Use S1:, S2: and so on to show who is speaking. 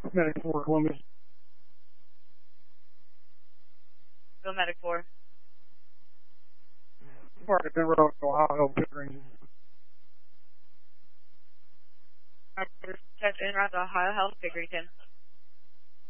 S1: Medic 4, Columbus.
S2: Go Medic 4.
S1: Alright, then we're on Ohio Health Pit Ranges.
S2: Test in route to Ohio Health, Pickerington.